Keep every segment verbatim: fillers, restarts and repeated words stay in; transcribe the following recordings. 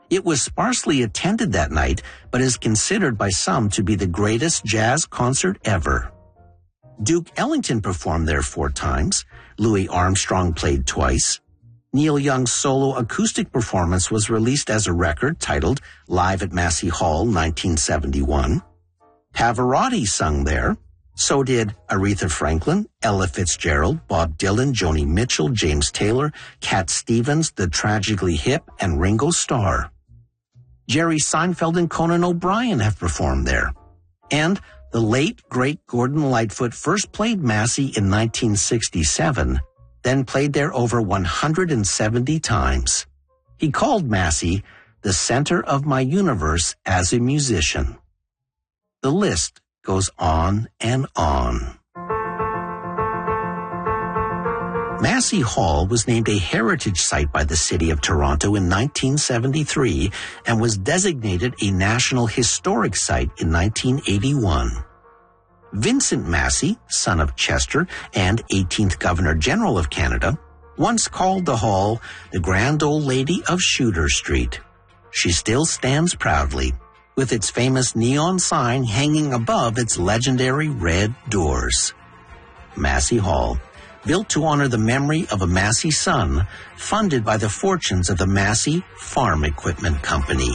It was sparsely attended that night, but is considered by some to be the greatest jazz concert ever. Duke Ellington performed there four times. Louis Armstrong played twice. Neil Young's solo acoustic performance was released as a record titled Live at Massey Hall, nineteen seventy-one. Pavarotti sung there. So did Aretha Franklin, Ella Fitzgerald, Bob Dylan, Joni Mitchell, James Taylor, Cat Stevens, The Tragically Hip, and Ringo Starr. Jerry Seinfeld and Conan O'Brien have performed there. And the late, great Gordon Lightfoot first played Massey in nineteen sixty-seven, then played there over one hundred seventy times. He called Massey the center of my universe as a musician. The list goes on and on. Massey Hall was named a heritage site by the City of Toronto in nineteen seventy-three and was designated a National Historic Site in nineteen eighty-one. Vincent Massey, son of Chester and eighteenth Governor General of Canada, once called the hall the Grand Old Lady of Shooter Street. She still stands proudly, with its famous neon sign hanging above its legendary red doors. Massey Hall, built to honor the memory of a Massey son, funded by the fortunes of the Massey Farm Equipment Company.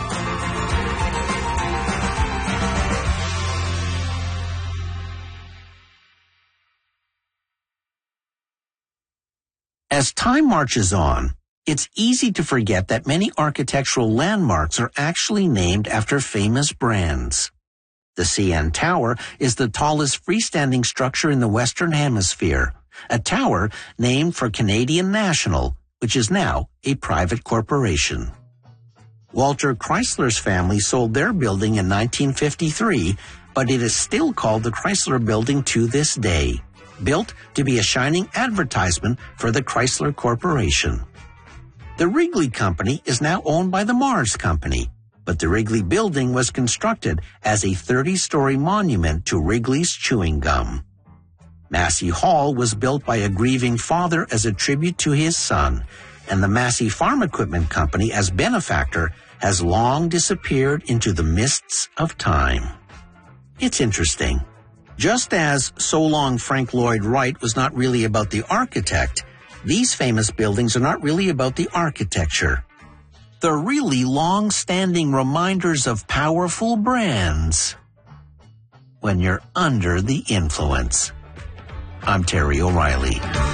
As time marches on, it's easy to forget that many architectural landmarks are actually named after famous brands. The C N Tower is the tallest freestanding structure in the Western Hemisphere, a tower named for Canadian National, which is now a private corporation. Walter Chrysler's family sold their building in nineteen fifty-three, but it is still called the Chrysler Building to this day, built to be a shining advertisement for the Chrysler Corporation. The Wrigley Company is now owned by the Mars Company, but the Wrigley Building was constructed as a thirty-story monument to Wrigley's chewing gum. Massey Hall was built by a grieving father as a tribute to his son, and the Massey Farm Equipment Company as benefactor has long disappeared into the mists of time. It's interesting. Just as So Long Frank Lloyd Wright was not really about the architect, these famous buildings are not really about the architecture. They're really long-standing reminders of powerful brands when you're under the influence. I'm Terry O'Reilly.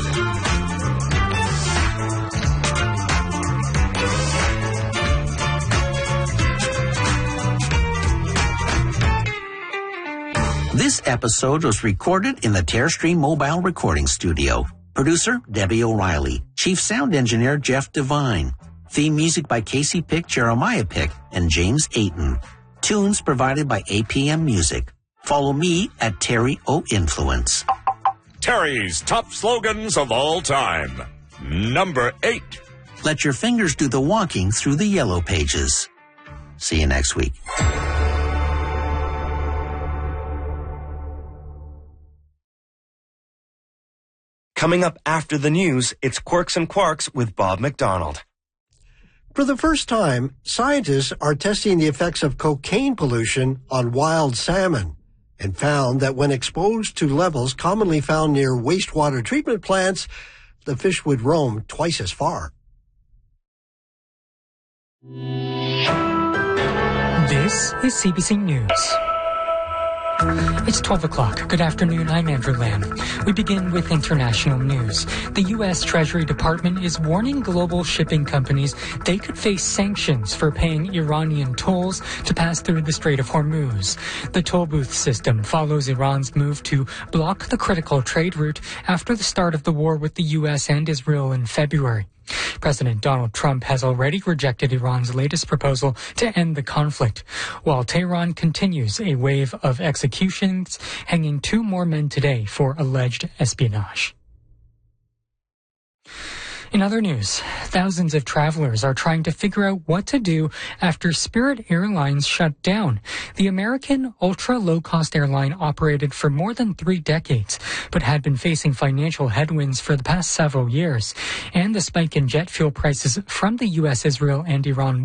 This episode was recorded in the Terrestream Mobile Recording Studio. Producer, Debbie O'Reilly. Chief Sound Engineer, Jeff Devine. Theme music by Casey Pick, Jeremiah Pick, and James Ayton. Tunes provided by A P M Music. Follow me at Terry O Influence. Terry's top slogans of all time. Number eight. Let your fingers do the walking through the yellow pages. See you next week. Coming up after the news, it's Quirks and Quarks with Bob McDonald. For the first time, scientists are testing the effects of cocaine pollution on wild salmon and found that when exposed to levels commonly found near wastewater treatment plants, the fish would roam twice as far. This is C B C News. It's twelve o'clock. Good afternoon. I'm Andrew Lamb. We begin with international news. The U S Treasury Department is warning global shipping companies they could face sanctions for paying Iranian tolls to pass through the Strait of Hormuz. The toll booth system follows Iran's move to block the critical trade route after the start of the war with the U S and Israel in February. President Donald Trump has already rejected Iran's latest proposal to end the conflict, while Tehran continues a wave of executions, hanging two more men today for alleged espionage. In other news, thousands of travelers are trying to figure out what to do after Spirit Airlines shut down. The American ultra-low-cost airline operated for more than three decades, but had been facing financial headwinds for the past several years. And the spike in jet fuel prices from the U S, Israel, and Iran